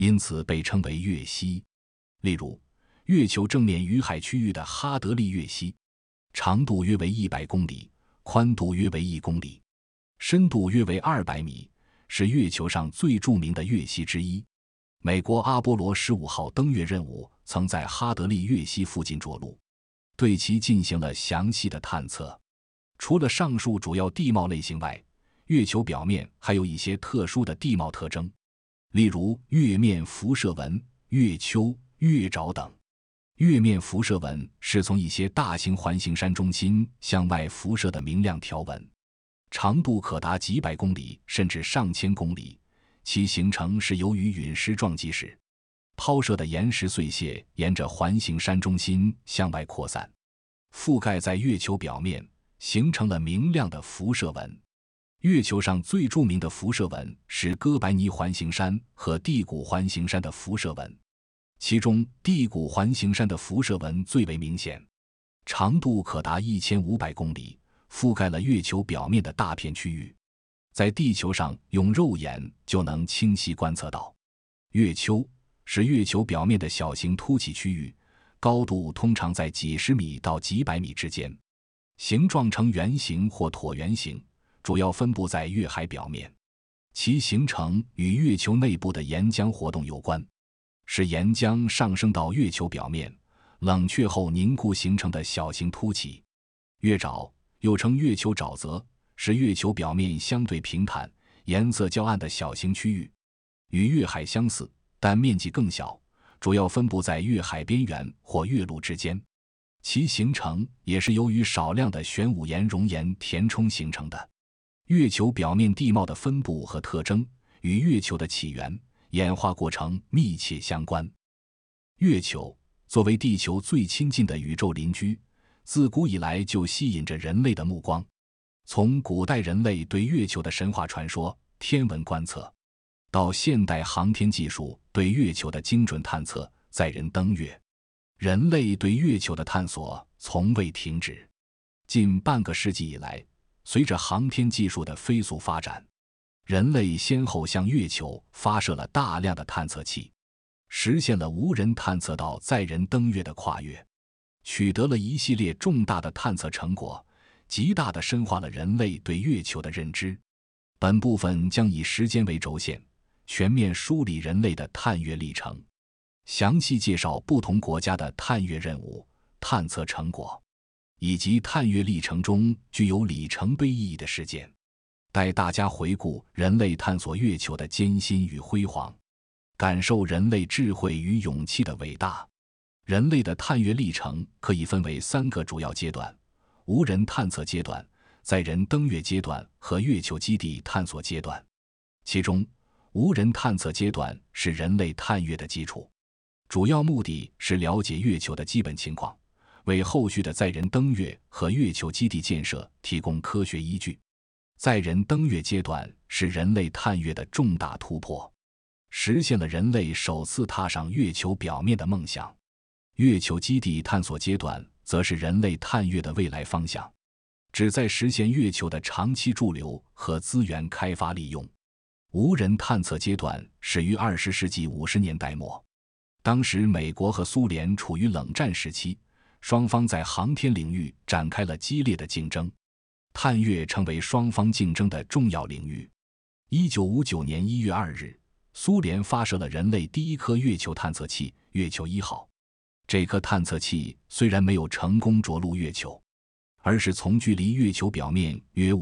因此被称为月溪。例如，月球正面与海区域的哈德利月溪，长度约为100公里，宽度约为1公里，深度约为200米，是月球上最著名的月溪之一。美国阿波罗15号登月任务曾在哈德利月溪附近着陆，对其进行了详细的探测。除了上述主要地貌类型外，月球表面还有一些特殊的地貌特征，例如月面辐射纹、月丘、月沼等。月面辐射纹是从一些大型环形山中心向外辐射的明亮条纹，长度可达几百公里甚至上千公里，其形成是由于陨石撞击时抛射的岩石碎屑沿着环形山中心向外扩散，覆盖在月球表面，形成了明亮的辐射纹。月球上最著名的辐射纹是哥白尼环形山和地谷环形山的辐射纹，其中地谷环形山的辐射纹最为明显，长度可达1500公里，覆盖了月球表面的大片区域，在地球上用肉眼就能清晰观测到。月丘是月球表面的小型凸起区域，高度通常在几十米到几百米之间，形状呈圆形或椭圆形，主要分布在月海表面，其形成与月球内部的岩浆活动有关，是岩浆上升到月球表面，冷却后凝固形成的小型凸起。月沼又称月球沼泽，是月球表面相对平坦、颜色较暗的小型区域，与月海相似，但面积更小，主要分布在月海边缘或月路之间。其形成也是由于少量的玄武岩熔岩填充形成的。月球表面地貌的分布和特征与月球的起源、演化过程密切相关。月球作为地球最亲近的宇宙邻居，自古以来就吸引着人类的目光。从古代人类对月球的神话传说、天文观测，到现代航天技术对月球的精准探测、载人登月，人类对月球的探索从未停止。近半个世纪以来，随着航天技术的飞速发展，人类先后向月球发射了大量的探测器，实现了无人探测到载人登月的跨越，取得了一系列重大的探测成果，极大地深化了人类对月球的认知。本部分将以时间为轴线，全面梳理人类的探月历程，详细介绍不同国家的探月任务、探测成果，以及探月历程中具有里程碑意义的事件，带大家回顾人类探索月球的艰辛与辉煌，感受人类智慧与勇气的伟大。人类的探月历程可以分为3个主要阶段：无人探测阶段、载人登月阶段和月球基地探索阶段。其中，无人探测阶段是人类探月的基础，主要目的是了解月球的基本情况，为后续的载人登月和月球基地建设提供科学依据。载人登月阶段是人类探月的重大突破，实现了人类首次踏上月球表面的梦想。月球基地探索阶段则是人类探月的未来方向，旨在实现月球的长期驻留和资源开发利用。无人探测阶段始于20世纪50年代末，当时美国和苏联处于冷战时期，双方在航天领域展开了激烈的竞争，探月成为双方竞争的重要领域。1959年1月2日，苏联发射了人类第一颗月球探测器月球1号。这颗探测器虽然没有成功着陆月球，而是从距离月球表面约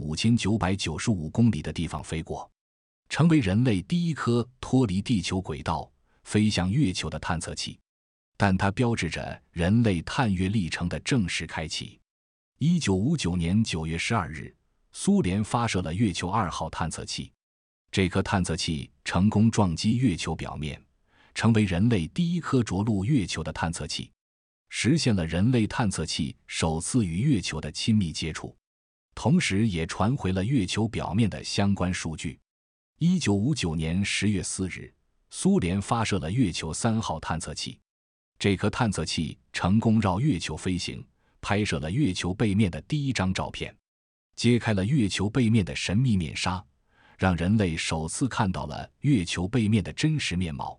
5995公里的地方飞过，成为人类第一颗脱离地球轨道飞向月球的探测器。但它标志着人类探月历程的正式开启。1959年9月12日，苏联发射了月球2号探测器，这颗探测器成功撞击月球表面，成为人类第一颗着陆月球的探测器，实现了人类探测器首次与月球的亲密接触，同时也传回了月球表面的相关数据。1959年10月4日，苏联发射了月球3号探测器，这颗探测器成功绕月球飞行，拍摄了月球背面的第一张照片，揭开了月球背面的神秘面纱，让人类首次看到了月球背面的真实面貌。